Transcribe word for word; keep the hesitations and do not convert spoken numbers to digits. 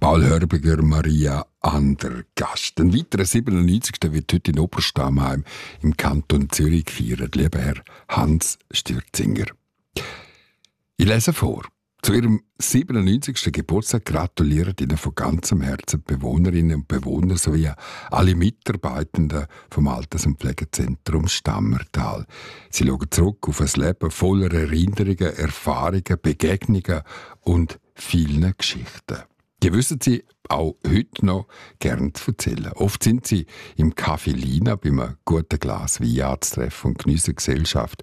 Paul Hörbiger, Maria Andergast. Ein weiterer siebenundneunzigster wird heute in Oberstammheim im Kanton Zürich gefeiert. Lieber Herr Hans Stürzinger. Ich lese vor. Zu ihrem siebenundneunzigsten Geburtstag gratulieren Ihnen von ganzem Herzen die Bewohnerinnen und Bewohner sowie alle Mitarbeitenden vom Alters- und Pflegezentrum Stammertal. Sie schauen zurück auf ein Leben voller Erinnerungen, Erfahrungen, Begegnungen und vielen Geschichten. Die wissen Sie auch heute noch gerne zu erzählen. Oft sind Sie im Café Lina bei einem guten Glas Wein anzutreffen und geniessen Gesellschaft